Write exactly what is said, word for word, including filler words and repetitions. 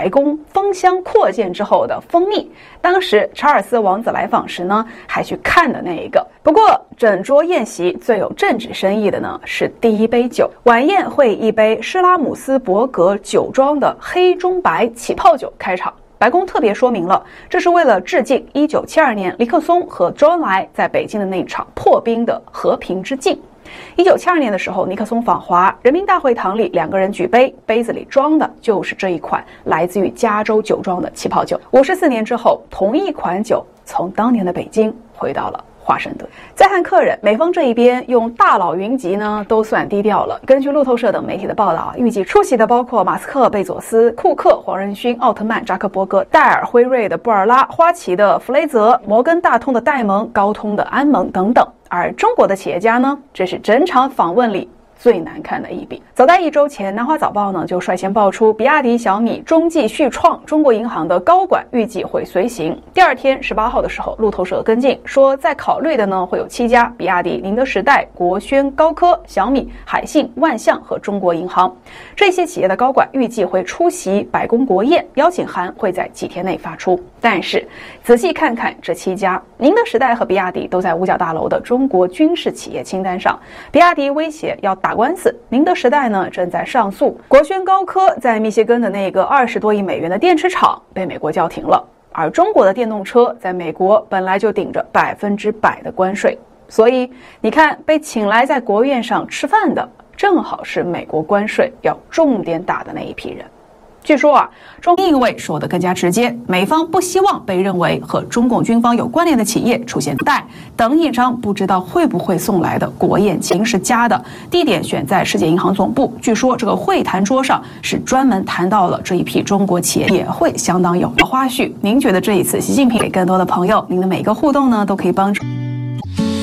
白宫封箱扩建之后的蜂蜜，当时查尔斯王子来访时呢，还去看的那一个。不过，整桌宴席最有政治深意的呢，是第一杯酒。晚宴会以一杯施拉姆斯伯格酒庄的黑中白起泡酒开场。白宫特别说明了，这是为了致敬一九七二年尼克松和周恩来在北京的那场破冰的和平之境。一九七二年的时候，尼克松访华，人民大会堂里两个人举杯，杯子里装的就是这一款来自于加州酒庄的起泡酒。五十四年之后，同一款酒从当年的北京回到了华盛顿。在汉客人，美方这一边用大佬云集呢，都算低调了。根据路透社等媒体的报道，预计出席的包括马斯克、贝佐斯、库克、黄仁勋、奥特曼、扎克伯格、戴尔、辉瑞的布尔拉、花旗的弗雷泽、摩根大通的戴蒙、高通的安蒙等等。而中国的企业家呢，这是整场访问里最难看的一笔。早在一周前，南华早报呢就率先爆出比亚迪、小米、中继、旭创、中国银行的高管预计会随行。第二天十八号的时候，路透社跟进说，在考虑的呢会有七家：比亚迪、宁德时代、国轩、高科、小米、海信、万象和中国银行。这些企业的高管预计会出席白宫国宴，邀请函会在几天内发出。但是仔细看看这七家，宁德时代和比亚迪都在五角大楼的中国军事企业清单上。比亚迪威胁要打官司，宁德时代呢正在上诉，国轩高科在密歇根的那个二十多亿美元的电池厂被美国叫停了，而中国的电动车在美国本来就顶着百分之百的关税，所以你看，被请来在国务院上吃饭的，正好是美国关税要重点打的那一批人。据说啊，中另一位说的更加直接，美方不希望被认为和中共军方有关联的企业出现带等一张不知道会不会送来的国宴请是假的，地点选在世界银行总部。据说这个会谈桌上是专门谈到了这一批中国企业，也会相当有花絮。您觉得这一次习近平给更多的朋友，您的每个互动呢，都可以帮助